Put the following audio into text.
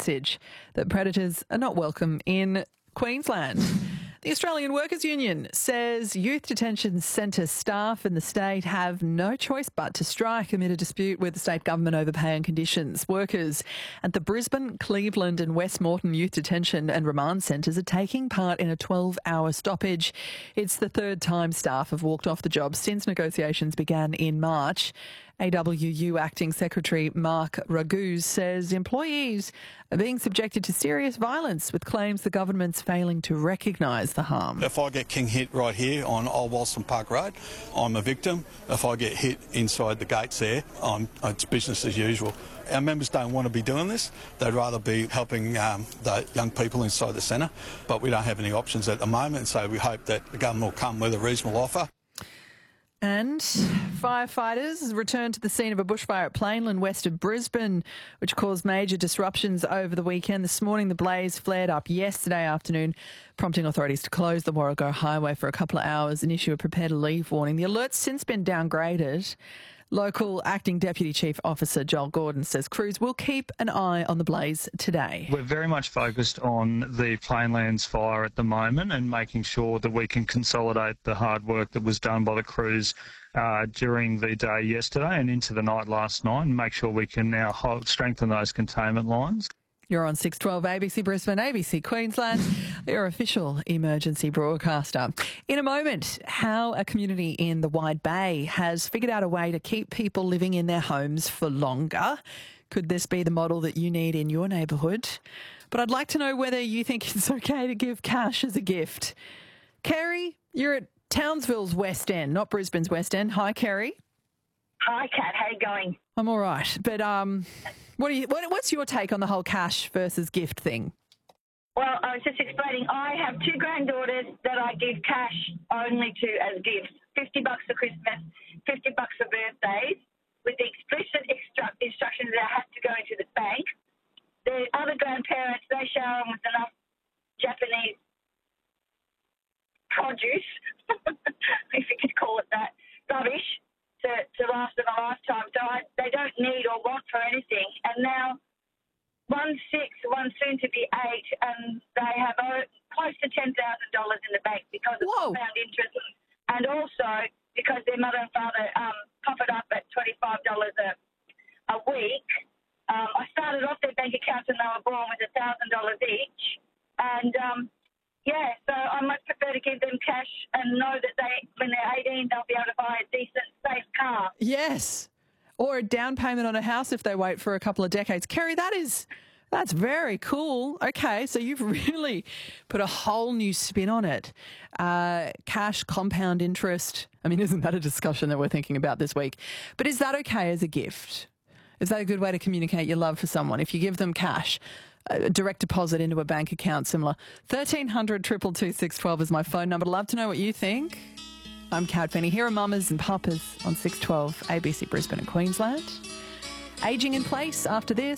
message that predators are not welcome in Queensland. The Australian Workers' Union says youth detention centre staff in the state have no choice but to strike amid a dispute with the state government over pay and conditions. Workers at the Brisbane, Cleveland and West Moreton youth detention and remand centres are taking part in a 12-hour stoppage. It's the third time staff have walked off the job since negotiations began in March. AWU Acting Secretary Mark Raguse says employees are being subjected to serious violence with claims the government's failing to recognise the harm. If I get king hit right here on Old Walston Park Road, I'm a victim. If I get hit inside the gates there, it's business as usual. Our members don't want to be doing this. They'd rather be helping the young people inside the centre, but we don't have any options at the moment, so we hope that the government will come with a reasonable offer. And firefighters returned to the scene of a bushfire at Plainland west of Brisbane, which caused major disruptions over the weekend. This morning, the blaze flared up yesterday afternoon, prompting authorities to close the Warrego Highway for a couple of hours and issue a prepare to leave warning. The alert's since been downgraded. Local Acting Deputy Chief Officer Joel Gordon says crews will keep an eye on the blaze today. We're very much focused on the Plainlands fire at the moment and making sure that we can consolidate the hard work that was done by the crews during the day yesterday and into the night last night, and make sure we can now strengthen those containment lines. You're on 612 ABC Brisbane, ABC Queensland, your official emergency broadcaster. In a moment, how a community in the Wide Bay has figured out a way to keep people living in their homes for longer. Could this be the model that you need in your neighbourhood? But I'd like to know whether you think it's okay to give cash as a gift. Kerry, you're at Townsville's West End, not Brisbane's West End. Hi, Kerry. Hi, Kat. How you going? I'm all right, but what's your take on the whole cash versus gift thing? Well, I was just explaining. I have two granddaughters that I give cash only to as gifts. $50 for Christmas, $50 for birthdays, with the explicit instructions that I have to go into the bank. The other grandparents, they shower them with enough Japanese produce, if you could call it that, rubbish, to last them a lifetime. So they don't need or want for anything. And now one's 6, one's soon to be 8, and they have close to $10,000 in the bank because of compound interest, and also because their mother and father pop it up at $25 a week. I started off their bank accounts when they were born with $1,000 each, and so I much prefer to give them cash and know that when they're 18, they'll be able to buy a decent, safe car. Yes. Or a down payment on a house if they wait for a couple of decades. Kerry, that's very cool. Okay, so you've really put a whole new spin on it. Cash, compound interest. I mean, isn't that a discussion that we're thinking about this week? But is that okay as a gift? Is that a good way to communicate your love for someone? If you give them cash, a direct deposit into a bank account similar. 1300 222 612 is my phone number. Love to know what you think. I'm Kat Penny. Here are mamas and papas on 612 ABC Brisbane and Queensland. Ageing in place after this.